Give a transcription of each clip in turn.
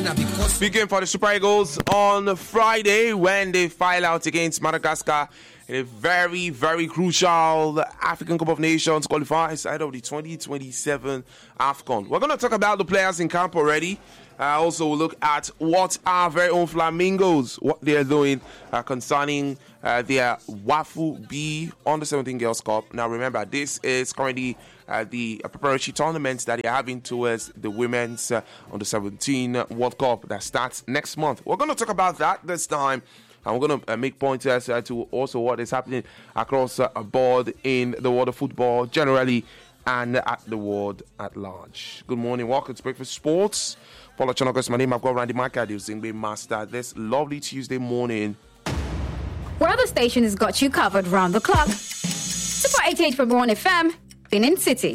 Big game for the Super Eagles on Friday when they file out against Madagascar in a very, very crucial African Cup of Nations qualifiers ahead of the 2027 AFCON. We're going to talk about the players in camp already. Also, we'll look at what our very own Flamingos, what they're doing concerning their WAFU B Under-17 Girls Cup. Now, remember, this is currently the preparatory tournament that they're having towards the Women's Under-17 World Cup that starts next month. We're going to talk about that this time. And we're going to make pointers to also what is happening across the board in the world of football generally and at the world at large. Good morning. Welcome to Breakfast Sports. Paula Chonogos, my name. I've got Randy Maka, the Zingbe Master. This lovely Tuesday morning. Where the station has got you covered round the clock. Super 88.1 FM, Benin City.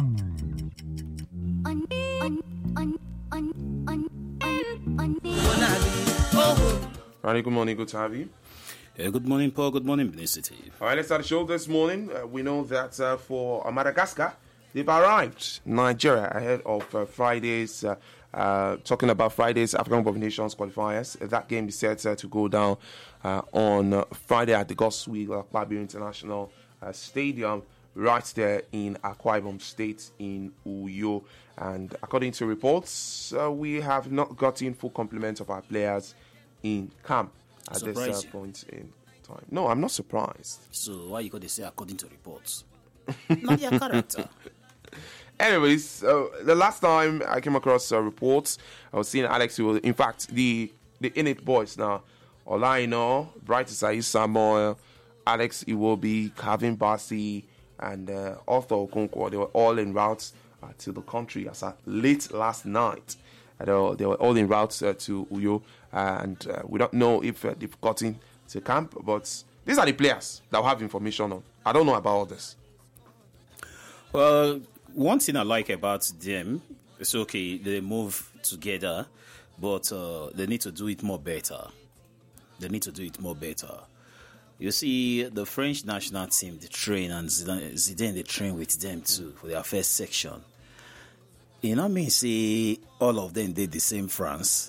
Randy, good morning. Good to have you. Good morning, Paul. Good morning, Benin City. All right, let's start the show this morning. We know that for Madagascar, they've arrived Nigeria ahead of Friday's, talking about Friday's African Cup of Nations qualifiers. That game is set to go down on Friday at the Godswill Akpabio International Stadium, right there in Akwa Ibom State in Uyo. And according to reports, we have not gotten full complement of our players in camp at this point in time. No, I'm not surprised. So why you got to say according to reports? Not your character. Anyways, the last time I came across reports, I was seeing Alex. In fact, the Innate boys now, Olaino, Bright Isai Samuel, Alex Iwobi, Calvin Bassi, and Arthur Okonkwo. They were all en route to the country as at late last night. They were all en route to Uyo, and we don't know if they've gotten to camp, but these are the players that we have information on. I don't know about all this. Well, one thing I like about them, it's okay, they move together, but they need to do it more better. You see, the French national team, they train, and Zidane, they train with them too for their first section. You know me, see, all of them did the same France.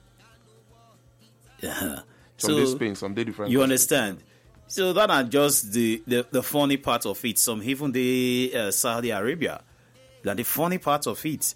Yeah. Some did Spain, some did different. You understand? So that are just the funny part of it. Some even the Saudi Arabia. That the funny part of it.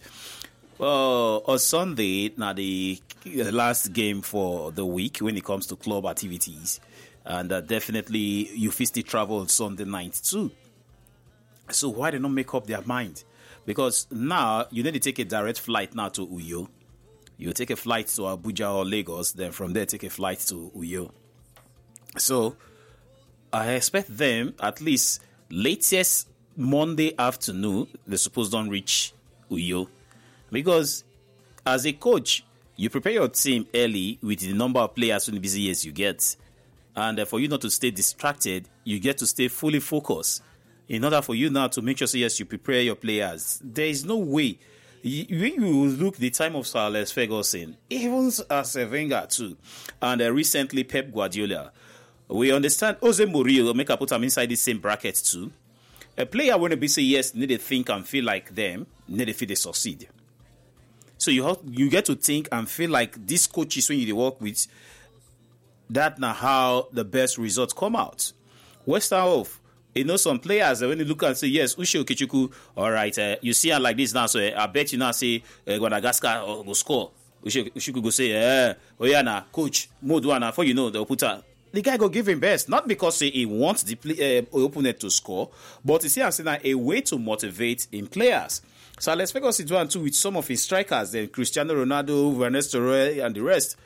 On Sunday, now the last game for the week when it comes to club activities. And definitely you still travel on Sunday night too. So why they not make up their mind? Because now you need to take a direct flight now to Uyo. You take a flight to Abuja or Lagos, then from there take a flight to Uyo. So I expect them at least latest Monday afternoon, they suppose don't reach Uyo. Because as a coach, you prepare your team early with the number of players in the busy years you get. And for you not to stay distracted, you get to stay fully focused. In order for you now to make sure, yes, you prepare your players. There is no way. When you look the time of Sir Alex Ferguson, even as a Wenger too, and recently Pep Guardiola, we understand Jose Mourinho, make I put them inside the same bracket too. A player when they say yes, need to think and feel like them, need to feel they succeed. So you get to think and feel like these coaches when you work with, that's not how the best results come out. West off. You know, some players, when you look and say, yes, Uche Okechukwu, all right, you see her like this now, so I bet you now say, Madagascar go score. Uche go say, oh yeah, nah, coach, Moduana, for you know, they'll put her. The guy go give him best, not because he wants the opponent to score, but you see, I'm saying a way to motivate in players. So let's focus it one too with some of his strikers, then Cristiano Ronaldo, Ernesto Roy, and the rest.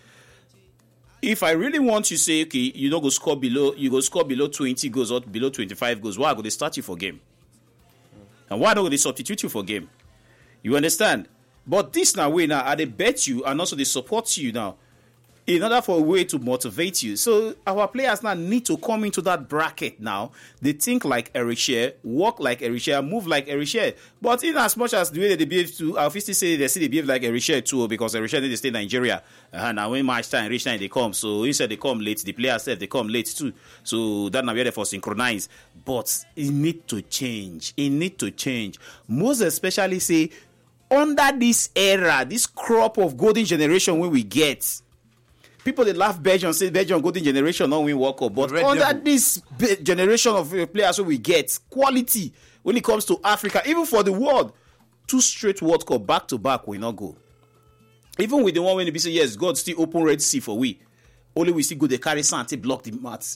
If I really want you to say, okay, you don't go score below 20 goals or below 25 goals, why go they start you for game? And why don't they substitute you for game? You understand? But this now way now, they bet you and also they support you now in order for a way to motivate you. So our players now need to come into that bracket now. They think like Eric Shear, walk like Eric Shear, move like Eric Shear. But in as much as the way that they behave to, I officially say they behave like Eric Shear too, because Eric Shear need to stay in Nigeria. Now when match time, reach time, they come. So instead they come late, the players said they come late too. So that now we are there for synchronize. But it need to change. Most especially say, under this era, this crop of golden generation when we get, people they laugh Belgium, say Belgium golden generation not win World Cup, but under this generation of players who we get, quality when it comes to Africa, even for the world, 2 straight World Cup back to back will not go. Even with the one when they say yes, God still open Red Sea for we. Only we still go they carry sand to block the mats.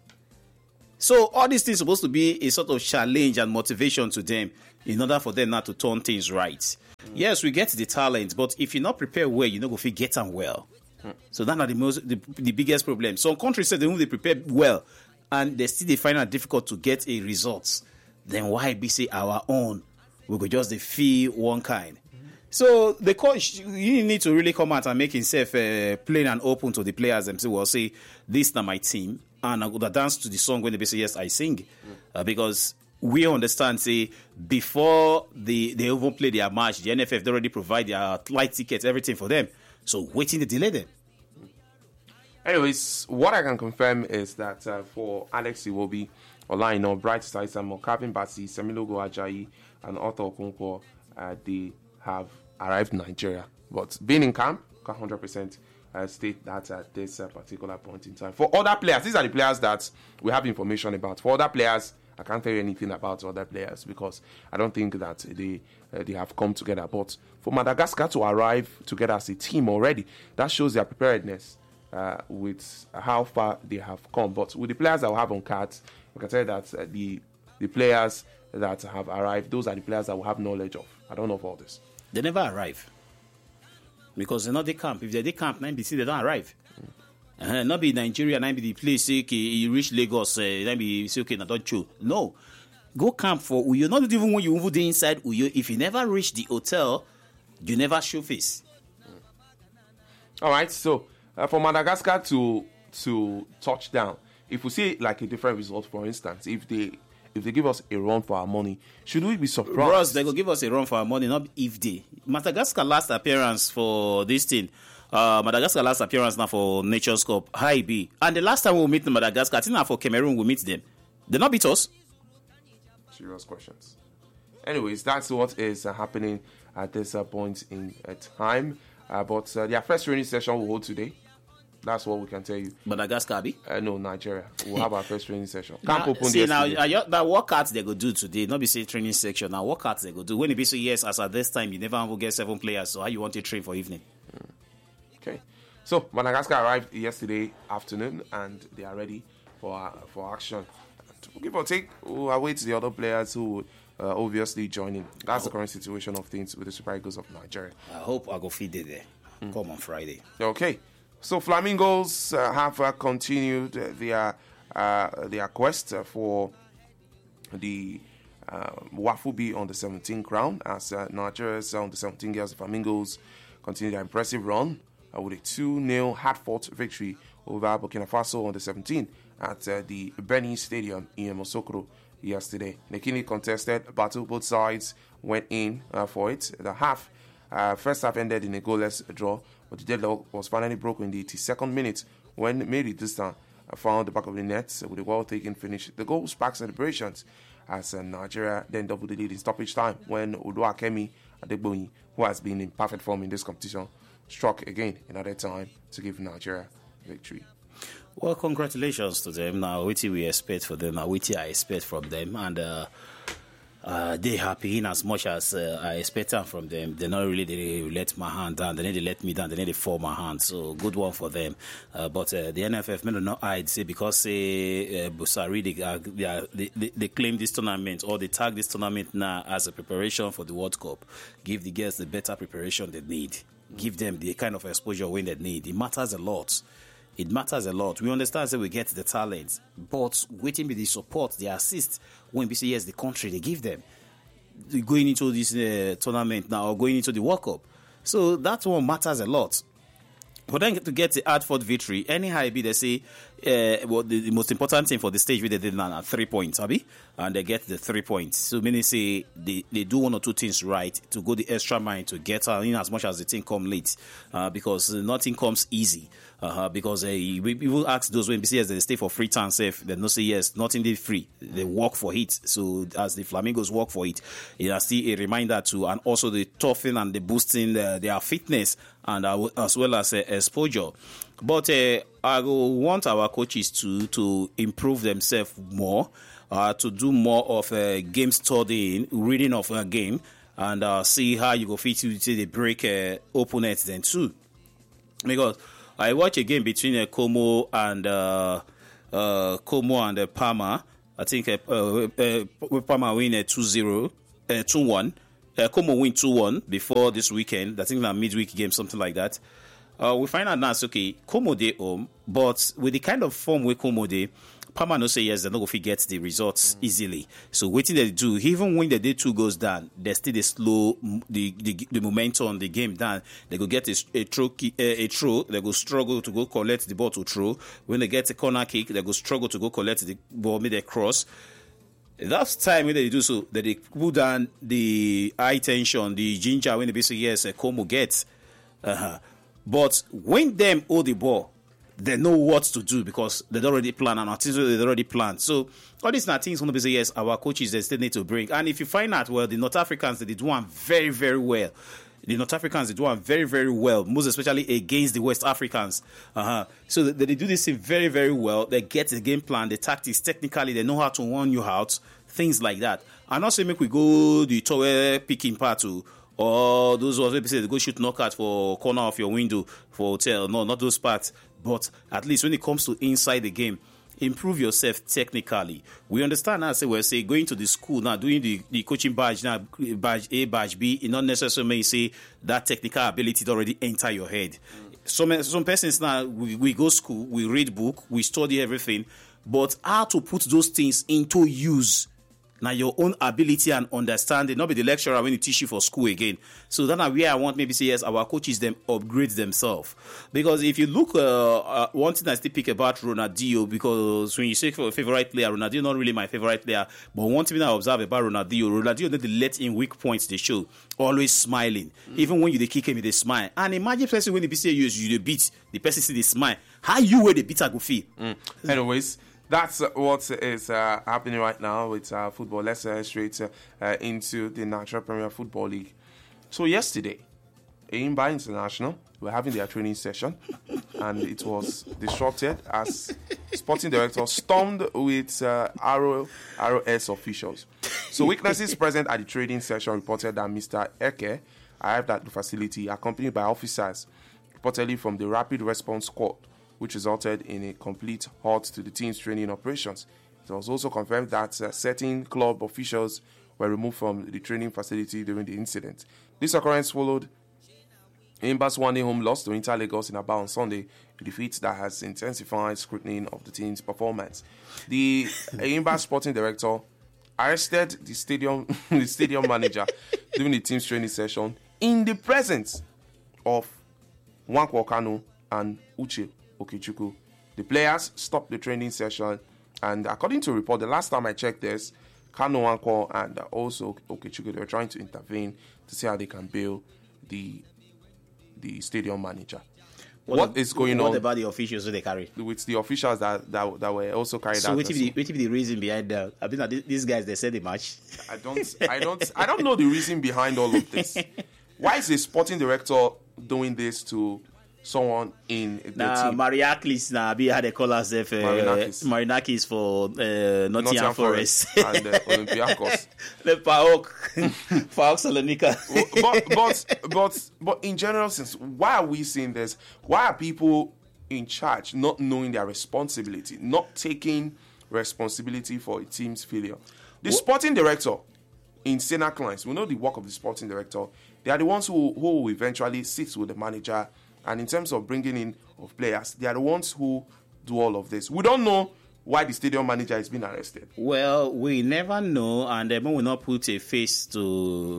So all these things supposed to be a sort of challenge and motivation to them in order for them not to turn things right. Yes, we get the talent, but if you're not prepared well, you're not going to get them well. So that's not the biggest problem. Some countries say they prepare well, and they find it difficult to get a result. Then why be say our own? We could just feel one kind. So the coach, you need to really come out and make himself plain and open to the players themselves. Well, say this is not my team, and I'm gonna dance to the song when they say yes, I sing, because we understand. Say before they even play their match, the NFF they already provide their flight tickets, everything for them. So waiting to delay them. Anyways, what I can confirm is that for Alex Iwobi, Olaino, Bright Saisamo, Calvin Bassey, Semilogo Ajayi, and Otto Okonkwo, they have arrived in Nigeria. But being in camp, can 100% state that at this particular point in time. For other players, these are the players that we have information about. For other players, I can't tell you anything about other players because I don't think that they have come together. But for Madagascar to arrive together as a team already, that shows their preparedness with how far they have come. But with the players that we have on cards, we can tell you that the players that have arrived, those are the players that we have knowledge of. I don't know of all this. They never arrive because they're not the camp. If they're the camp, they don't arrive. Not be Nigeria, not be the place. Say, okay, you reach Lagos, not be say, okay, now don't you? No, go camp for Uyo. Not even when you move the inside Uyo. If you never reach the hotel, you never show face. All right. So for Madagascar to touch down, if we see like a different result, for instance, if they give us a run for our money, should we be surprised? Ross, they go give us a run for our money, not if they. Madagascar last appearance for this thing. Madagascar last appearance now for Nations Cup. High B. And the last time we meet Madagascar, I think now for Cameroon we meet them. They not beat us. Serious questions. Anyways, that's what is happening at this point in time. But their first training session will hold today. That's what we can tell you. Madagascar, be? No, Nigeria. We'll have our first training session. Camp open see, yesterday. now workouts they go do today. Not be say training section. Now workouts they go do. When it be say yes, as at this time, you never will get 7 players. So how you want to train for evening? Okay. So Madagascar arrived yesterday afternoon and they are ready for action. And give or take, we'll await the other players who would obviously join in. That's the current situation of things with the Super Eagles of Nigeria. I hope I go feed it there. Come on Friday. Okay. So Flamingos have continued their quest for the Wafubi on the 17th crown as Nigeria's on the 17 girls Flamingos continue their impressive run with a 2-0 hard-fought victory over Burkina Faso on the 17th at the Benin Stadium in Mosokro yesterday. In a keenly contested battle, both sides went in for it. The first half ended in a goalless draw, but the deadlock was finally broken in the 82nd minute when Mary Distan found the back of the net with a well-taken finish. The goal sparked celebrations as Nigeria then doubled the lead in stoppage time when Oduakemi Adegboyin, who has been in perfect form in this competition, struck again another time to give Nigeria victory. Well, congratulations to them. Now, what we expect for them, what I expect from them, and they happy in as much as I expect them from them. They not really they let my hand down. They need to let me down. They need to fall my hand. So good one for them. But the NFF may not hide say because Busari they claim this tournament or they tag this tournament now as a preparation for the World Cup. Give the girls the better preparation they need. Give them the kind of exposure when they need. It matters a lot. It matters a lot. We understand that we get the talent, but waiting with the support, the assist, when we say yes, the country, they give them. Going into this tournament now or going into the World Cup. So that one matters a lot. For them to get the hard-fought victory, anyhow it be, they say, the most important thing for the stage, they did now 3 points, Abi, and they get the 3 points. So meaning say they do one or two things right to go the extra mile to get in as much as the thing come late, because nothing comes easy. Because people ask those when BCS they stay for free time safe, they don't say yes, nothing they free. They work for it. So as the Flamingos work for it, it is still a reminder to, and also the toughening and the boosting their fitness and as well as exposure. But I want our coaches to improve themselves more, to do more of game studying, reading of a game, and see how you go fit to the break opponents then too. Because I watch a game between Como and Parma. I think Parma win 2-0, 2-1. Como win 2-1 before this weekend. I think that midweek game, something like that. We find out now, it's okay, Como dey home, but with the kind of form where Como dey, Parma no say yes, they're not going to get the results easily. So waiting they do, even when the day 2 goes down, they still they slow the momentum on the game down. They go get a throw, they go struggle to go collect the ball to throw. When they get a corner kick, they go struggle to go collect the ball, mid they cross. That's time when they do so, that they pull down the high tension, the ginger when they basically yes, Como gets. But when them hold the ball, they know what to do because they already plan and they already planned. So all these are things going to be say yes, our coaches they still need to bring. And if you find out, well, the North Africans they do one very, very well. The North Africans they do one very, very well, most especially against the West Africans. So they do this thing very, very well. They get the game plan, the tactics, technically they know how to warn you out, things like that. And also make we go the tower picking part too. Or those ones maybe say they go shoot knockout for corner of your window for hotel. No, not those parts. But at least when it comes to inside the game, improve yourself technically. We understand now, say going to the school now, doing the coaching badge now, badge A, badge B, it not necessarily say that technical ability to already enter your head. Some persons now, we go school, we read book, we study everything, but how to put those things into use. Now your own ability and understanding, not be the lecturer when you teach you for school again. So that's where I want maybe say yes, our coaches them upgrade themselves. Because if you look, one thing I still pick about Ronaldinho, because when you say for a favorite player, Ronaldinho not really my favorite player, but one thing I observe about Ronaldinho they let in weak points they show, always smiling. Even when you kick him, they smile. And imagine person when the PCA you the beat, the person see they smile. How you where the beater go feel? Anyways. That's what is happening right now with football. Let's straight into the Nigeria Premier Football League. So yesterday, Enyimba International were having their training session, and it was disrupted as sporting director stormed with ROS officials. So weaknesses present at the training session reported that Mr. Eke arrived at the facility accompanied by officers, reportedly from the Rapid Response Squad, which resulted in a complete halt to the team's training operations. It was also confirmed that certain club officials were removed from the training facility during the incident. This occurrence followed Enyimba's one-day home loss to Inter Lagos in Aba on Sunday, a defeat that has intensified scrutiny of the team's performance. The Enyimba sporting director arrested the stadium manager during the team's training session in the presence of Nwankwo Kanu and Uche Okechukwu. The players stopped the training session, and according to a report, the last time I checked this, Kanu Nwankwo and also Okechukwu, they were trying to intervene to see how they can bail the stadium manager. What is going on? What about the officials who they carry? With the officials that were also carried out. So what be the reason behind that? I mean, these guys, they said the match. I don't know the reason behind all of this. Why is a sporting director doing this to someone in the team? Mariakis had a call as if Marinakis for Nottingham Forest and Olympiacos. The PAOK Salonika. But in general sense, why are we seeing this? Why are people in charge not knowing their responsibility, not taking responsibility for a team's failure? The sporting director in Sena Clients, we know the work of the sporting director. They are the ones who eventually sit with the manager. And in terms of bringing in of players, they are the ones who do all of this. We don't know why the stadium manager is being arrested. Well, we never know, and we will not put a face to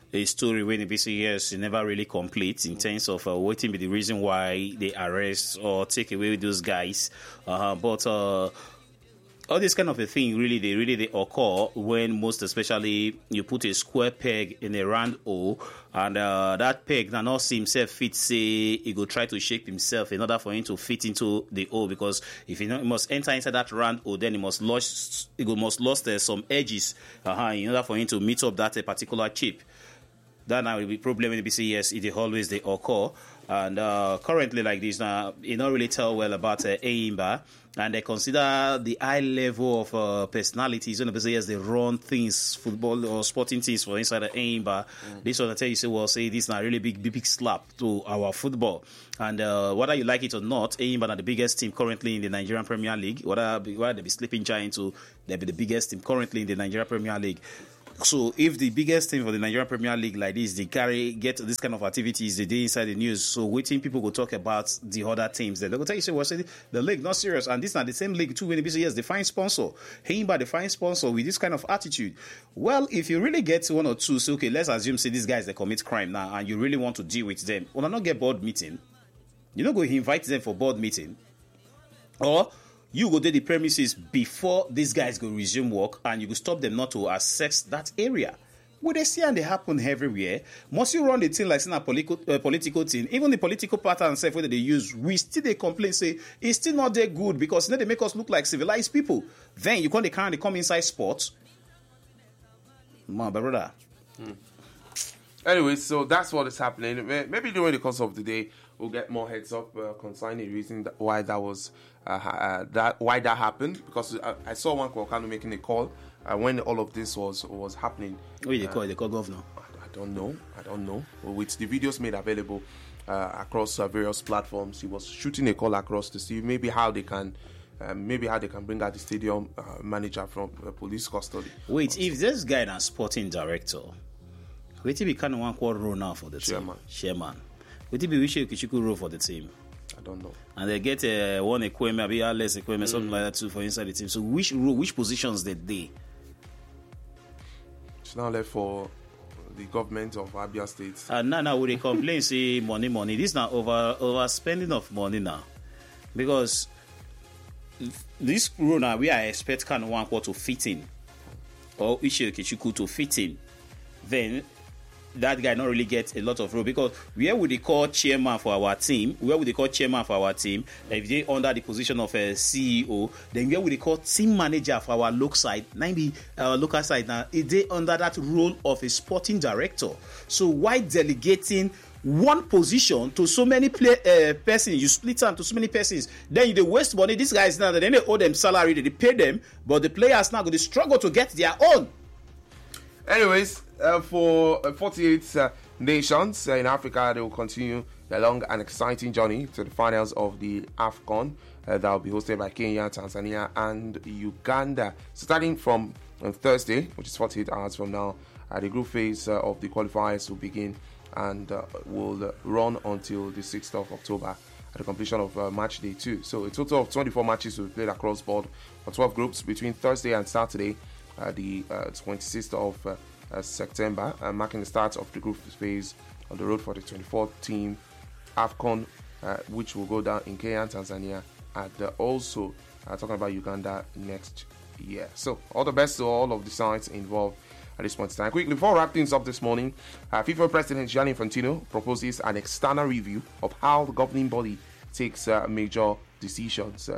a story when the BCS never really complete in terms of waiting be the reason why they arrest or take away those guys. But all this kind of a thing they occur when most especially you put a square peg in a round hole, and that peg now not see himself fit, say he go try to shape himself in order for him to fit into the hole, because if he must enter inside that round hole, then he must lost some edges in order for him to meet up that particular chip. That now will be problem in the BCS. It always they occur, and currently like this now, you don't really tell well about Enyimba. And they consider the high level of personalities. When the BCS they run things, football or sporting things for inside the Enyimba. This one I tell you, say this is a really big slap to our football. And whether you like it or not, Enyimba are the biggest team currently in the Nigerian Premier League. Whether they be sleeping giant to, they be the biggest team currently in the Nigerian Premier League. So if the biggest team for the Nigerian Premier League like this, they get this kind of activities, they do inside the news. So waiting people will talk about the other teams. They'll tell you, say, well, say the league not serious, and this is not the same league too. When the BCS, they find sponsor, Enyimba, they find sponsor with this kind of attitude. Well, if you really get one or two, so okay, let's assume say these guys they commit crime now, and you really want to deal with them. Well, not get board meeting. You don't go invite them for board meeting, or you go to the premises before these guys go resume work, and you go stop them not to access that area. What they see and they happen everywhere. Must you run the thing like a political thing? Even the political pattern self whether they use, we still they complain say it's still not that good, because they make us look like civilized people. Then you can't come inside sports. My brother. Anyway, so that's what is happening. Maybe during the course of the day, we'll get more heads up concerning the reason why that was why that happened. Because I saw one Kwakano making a call when all of this was happening. What did they call? They call governor. I don't know. With the videos made available across various platforms, he was shooting a call across to see maybe how they can bring out the stadium manager from police custody. Wait, if this guy is sporting director, wait till we kind of one quarter role now for the chairman. Wait till we wish Kichiku role for the team. I don't know. And they get one equipment, maybe less equipment, something like that too for inside the team. So which positions did they? It's now left for the government of Abia State. And now we complain, say money. This is not overspending of money now, because this role now we are expect kind of one quarter to fit in, or Ishe Kichiku to fit in. Then that guy not really get a lot of role, because where would they call chairman for our team? If they under the position of a CEO, then where would they call team manager for our local side? Maybe our local side now, is they under that role of a sporting director? So why delegating one position to so many persons? You split them to so many persons, then you waste money. These guys now, then they owe them salary, they pay them, but the players now going to struggle to get their own. Anyways, for 48 nations in Africa, they will continue their long and exciting journey to the finals of the AFCON that will be hosted by Kenya, Tanzania, and Uganda. Starting from Thursday, which is 48 hours from now, the group phase of the qualifiers will begin and will run until the 6th of October at the completion of match day 2. So a total of 24 matches will be played across board for 12 groups between Thursday and Saturday, the 26th of September, marking the start of the group phase on the road for the 24th team AFCON, which will go down in Kenya and Tanzania, and also talking about Uganda next year. So all the best to all of the sides involved at this point in time. Quickly, before wrapping things up this morning, FIFA President Gianni Infantino proposes an external review of how the governing body takes major decisions.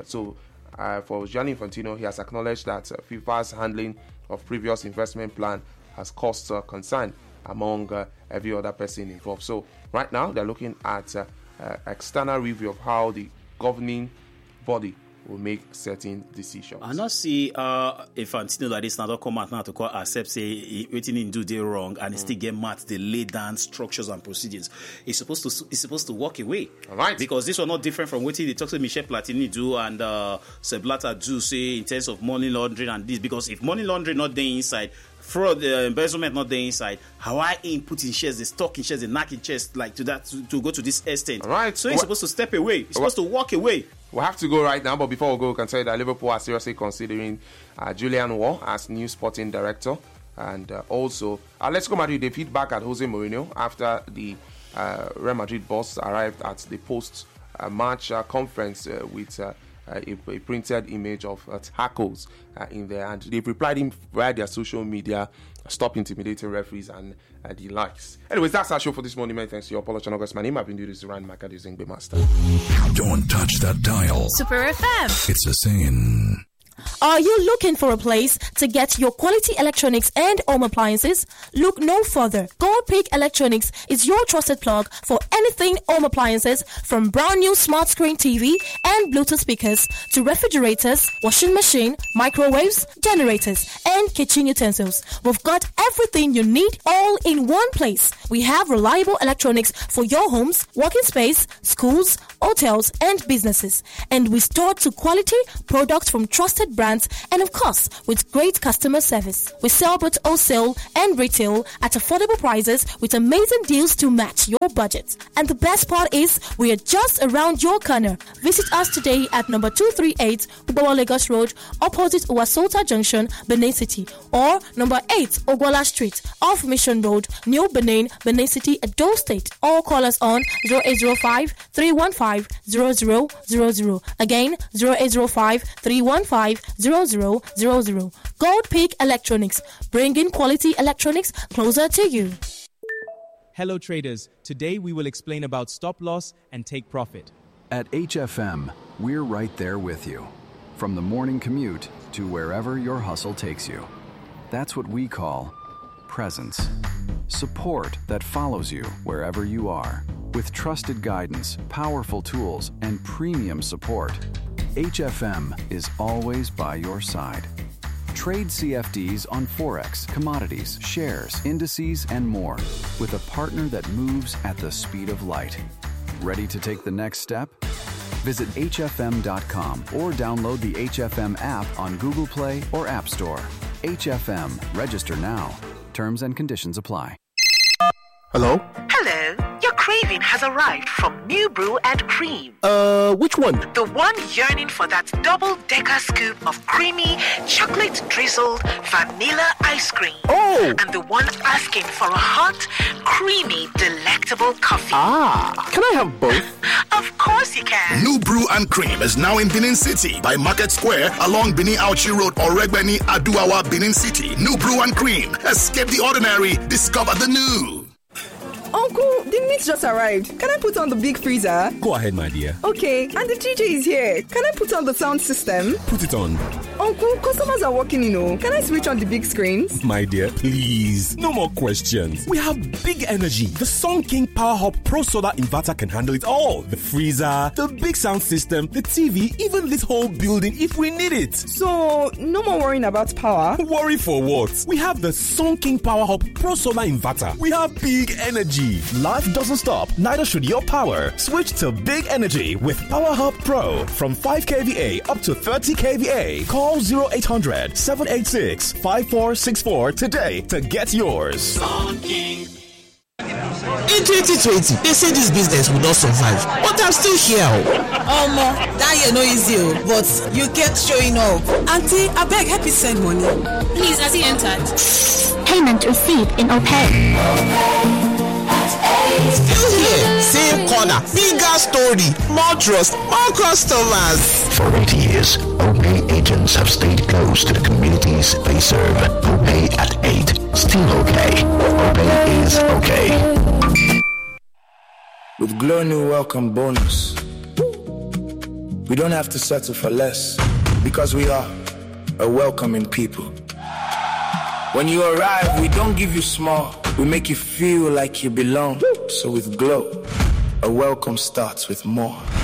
For Gianni Infantino, he has acknowledged that FIFA's handling of previous investment plan has caused concern among every other person involved. So right now they're looking at external review of how the governing body will make certain decisions. I not see Infantino that is now come out now to call accept say waiting in do they wrong and still get mad. They lay down structures and procedures. It's supposed to walk away. All right. Because this was not different from what they talk to Michel Platini do and Sepp Blatter do say in terms of money laundering and this. Because if money laundering not there inside, fraud, embezzlement not there inside, how I input in shares, the stock in shares, the knack in shares, like to that to go to this extent. All right. So he's supposed to step away. He's supposed to walk away. We'll have to go right now, but before we go, we can tell you that Liverpool are seriously considering Julian Ward as new sporting director. And also, let's come at you the feedback at Jose Mourinho after the Real Madrid boss arrived at the post-match conference with a printed image of tackles in there, and they've replied him via their social media, stop intimidating referees and the likes. Anyways, that's our show for this morning. Many thanks to your Apollo August. My name has been doing this Ryan Macad using Be Master. Don't touch that dial. Super FM. It's a sin. Are you looking for a place to get your quality electronics and home appliances? Look no further. Gold Peak Electronics is your trusted plug for anything home appliances, from brand new smart screen TV and Bluetooth speakers to refrigerators, washing machine, microwaves, generators, and kitchen utensils. We've got everything you need all in one place. We have reliable electronics for your homes, working space, schools, hotels, and businesses. And we store to quality products from trusted brands, and of course with great customer service. We sell both wholesale and retail at affordable prices with amazing deals to match your budget. And the best part is we are just around your corner. Visit us today at number 238 Ubawa Lagos Road, opposite Uwasota Junction, Benin City, or number 8 Ogwala Street off Mission Road, New Benin, Benin City, Edo State. Or call us on 0805 315 0000. Again, 0805 315 0000. Gold Peak Electronics, bringing quality electronics closer to you. Hello traders, today we will explain about stop loss and take profit. At HFM, we're right there with you. From the morning commute to wherever your hustle takes you. That's what we call presence. Support that follows you wherever you are. With trusted guidance, powerful tools, and premium support, HFM is always by your side. Trade CFDs on Forex, commodities, shares, indices, and more with a partner that moves at the speed of light. Ready to take the next step? Visit hfm.com or download the HFM app on Google Play or App Store. HFM. Register now. Terms and conditions apply. Hello? Hello. Your craving has arrived from New Brew and Cream. Which one? The one yearning for that double-decker scoop of creamy, chocolate-drizzled vanilla ice cream. Oh! And the one asking for a hot, creamy, delectable coffee. Ah, can I have both? Of course you can. New Brew and Cream is now in Benin City by Market Square along Benin Auchi Road or Regbeni Aduawa, Benin City. New Brew and Cream. Escape the ordinary. Discover the new. Uncle, the meat just arrived. Can I put on the big freezer? Go ahead, my dear. Okay, and the DJ is here. Can I put on the sound system? Put it on. Uncle, customers are walking in. Can I switch on the big screens? My dear, please. No more questions. We have big energy. The Sun King Power Hub Pro Solar Inverter can handle it all. The freezer, the big sound system, the TV, even this whole building if we need it. So, no more worrying about power? Worry for what? We have the Sun King Power Hub Pro Solar Inverter. We have big energy. Life doesn't stop, neither should your power. Switch to big energy with Power Hub Pro. From 5 kVA up to 30 kVA. Call 0800-786-5464 today to get yours. Sun King. In 2020, they say this business will not survive, but I'm still here. That year no easy, but you kept showing up. Auntie, I beg, help me send money. Please, has he entered? Payment received in OPay. Still here, same corner, bigger story, more trust, more customers. For 8 years, OPay agents have stayed close to the communities they serve. OPay at 8, still okay. OPay is okay. With Glow New Welcome Bonus, we don't have to settle for less because we are a welcoming people. When you arrive, we don't give you small. We make you feel like you belong. So with Glow, a welcome starts with more.